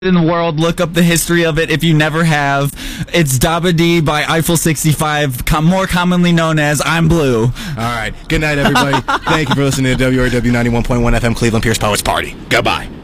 in the world. Look up the history of it if you never have. It's Daba D by Eiffel 65, more commonly known as I'm Blue. All right. Good night, everybody. Thank you for listening to WRW 91.1 FM Cleveland Pierce Poets Party. Goodbye.